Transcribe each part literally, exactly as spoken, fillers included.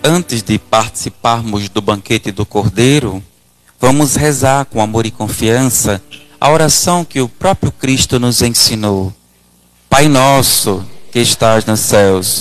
Antes de participarmos do banquete do Cordeiro, vamos rezar com amor e confiança a oração que o próprio Cristo nos ensinou. Pai nosso, que estás nos céus,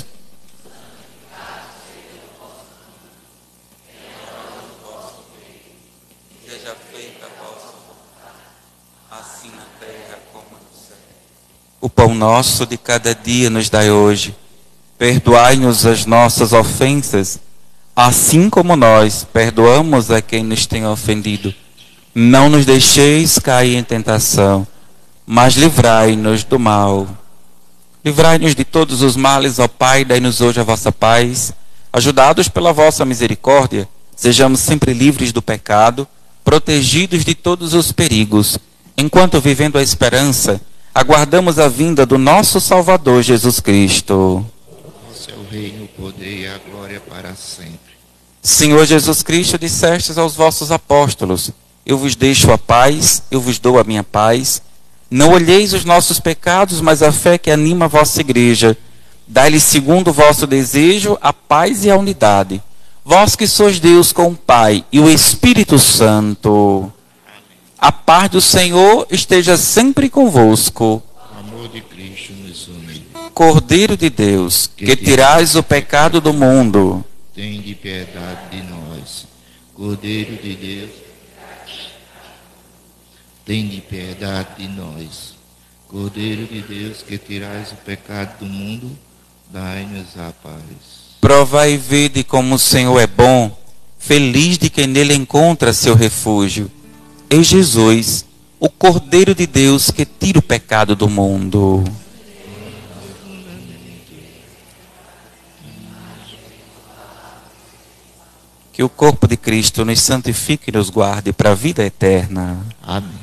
seja feita a vossa vontade, assim na terra como no céu. O pão nosso de cada dia nos dai hoje. Perdoai-nos as nossas ofensas, assim como nós perdoamos a quem nos tem ofendido. Não nos deixeis cair em tentação, mas livrai-nos do mal. Livrai-nos de todos os males, ó Pai, dai-nos hoje a vossa paz. Ajudados pela vossa misericórdia, sejamos sempre livres do pecado, protegidos de todos os perigos, enquanto, vivendo a esperança, aguardamos a vinda do nosso Salvador Jesus Cristo. Vosso é o reino, o poder e a glória para sempre. Senhor Jesus Cristo, dissestes aos vossos apóstolos: eu vos deixo a paz, eu vos dou a minha paz. Não olheis os nossos pecados, mas a fé que anima a vossa igreja. Dai-lhe, segundo o vosso desejo, a paz e a unidade. Vós que sois Deus com o Pai e o Espírito Santo. A paz do Senhor esteja sempre convosco. O amor de Cristo nos une. Cordeiro de Deus, que tirais o pecado do mundo, Tende piedade de nós. Cordeiro de Deus, tende piedade de nós. Cordeiro de Deus, que tirais o pecado do mundo, dai-nos a paz. provai e vede como o Senhor é bom, feliz de quem nele encontra seu refúgio. Em Jesus, o Cordeiro de Deus que tira o pecado do mundo. Que o corpo de Cristo nos santifique e nos guarde para a vida eterna. Amém.